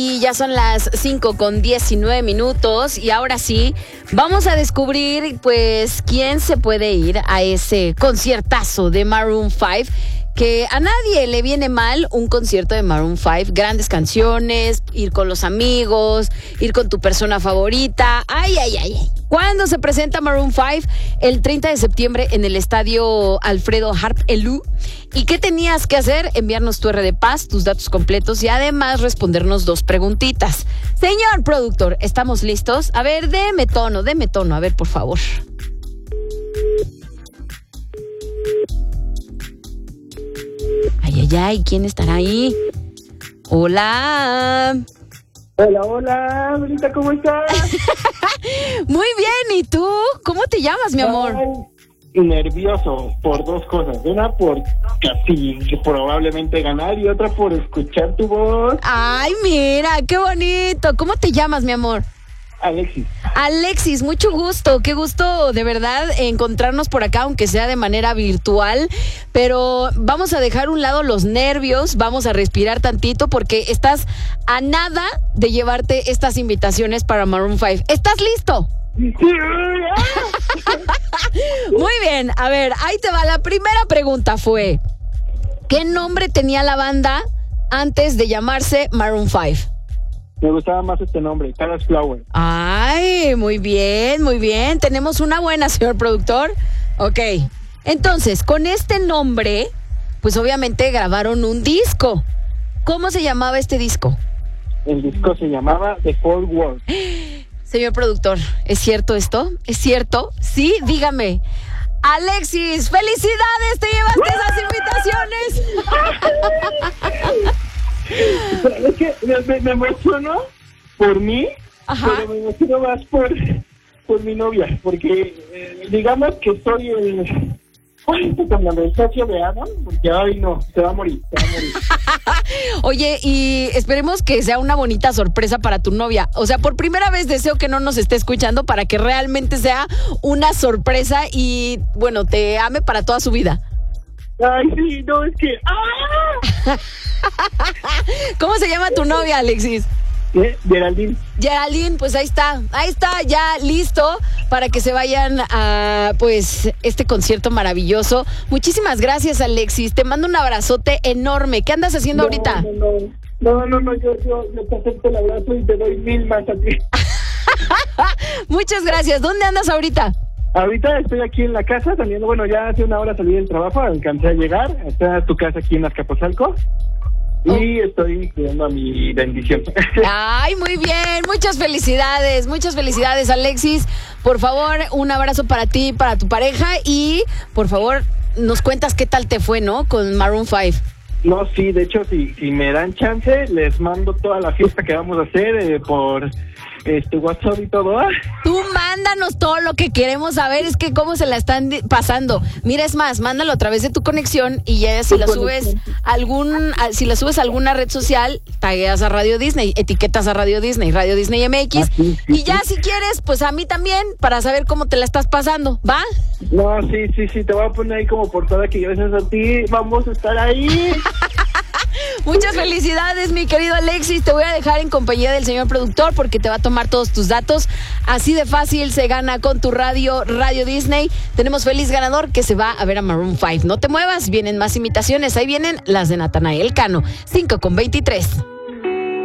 Y ya son las 5:19 y ahora sí, vamos a descubrir pues quién se puede ir a ese conciertazo de Maroon 5, que a nadie le viene mal un concierto de Maroon 5, grandes canciones, ir con los amigos, ir con tu persona favorita, ay. ¿Cuándo se presenta Maroon 5? El 30 de septiembre en el estadio Alfredo Harp Elú. ¿Y qué tenías que hacer? Enviarnos tu RD Paz, tus datos completos y además respondernos 2 preguntitas. Señor productor, ¿estamos listos? A ver, deme tono, a ver, por favor. Ay, ¿quién estará ahí? Hola. Hola, Brita, ¿cómo estás? Muy bien, ¿y tú? ¿Cómo te llamas, mi amor? Nervioso por 2 cosas. Una por casi probablemente ganar y otra por escuchar tu voz. Ay, mira, qué bonito. ¿Cómo te llamas, mi amor? Alexis, mucho gusto, qué gusto de verdad encontrarnos por acá, aunque sea de manera virtual, pero vamos a dejar a un lado los nervios, vamos a respirar tantito porque estás a nada de llevarte estas invitaciones para Maroon 5. ¿Estás listo? Sí. Muy bien, a ver, ahí te va. La primera pregunta fue, ¿qué nombre tenía la banda antes de llamarse Maroon 5? Me gustaba más este nombre, Caras Flower. Ay, muy bien. Tenemos una buena, señor productor. Ok, entonces, con este nombre, pues obviamente grabaron un disco. ¿Cómo se llamaba este disco? El disco se llamaba The Four Worlds. Señor productor, ¿es cierto esto? ¿Es cierto? Sí, dígame. Alexis, ¡felicidades! ¡Te llevaste esas invitaciones! Es que me emociono por mí, pero me emociono más por mi novia, porque digamos que soy el socio de Adam, porque ay no, se va a morir. Oye, y esperemos que sea una bonita sorpresa para tu novia. O sea, por primera vez deseo que no nos esté escuchando para que realmente sea una sorpresa y, bueno, te ame para toda su vida. Ay, sí, no, es que... ¡ah! ¿Cómo se llama tu novia, Alexis? Geraldine. Geraldine, pues ahí está, ya listo para que se vayan a, pues, este concierto maravilloso. Muchísimas gracias, Alexis, te mando un abrazote enorme. ¿Qué andas haciendo ahorita? No, yo te acepto el abrazo y te doy 1000 más a ti. Muchas gracias. ¿Dónde andas ahorita? Ahorita estoy aquí en la casa, también, bueno, ya hace una hora salí del trabajo, alcancé a llegar, está tu casa aquí en Azcapotzalco y estoy cuidando a mi bendición. Ay, muy bien, muchas felicidades, Alexis. Por favor, un abrazo para ti, para tu pareja y, por favor, nos cuentas qué tal te fue, ¿no? Con Maroon 5. No, sí, de hecho, si me dan chance, les mando toda la fiesta que vamos a hacer por... WhatsApp y todo. Tú mándanos todo lo que queremos saber, es que cómo se la están pasando. Mira, es más, mándalo a través de tu conexión y ya si la subes a alguna red social, tagueas a Radio Disney, etiquetas a Radio Disney MX, sí. Y ya si quieres, pues a mí también, para saber cómo te la estás pasando, ¿va? No, sí, te voy a poner ahí como portada que gracias a ti vamos a estar ahí. Muchas felicidades, mi querido Alexis. Te voy a dejar en compañía del señor productor porque te va a tomar todos tus datos. Así de fácil se gana con tu Radio Disney. Tenemos feliz ganador que se va a ver a Maroon 5. No te muevas, vienen más imitaciones. Ahí vienen las de Natanael Cano. 5:23.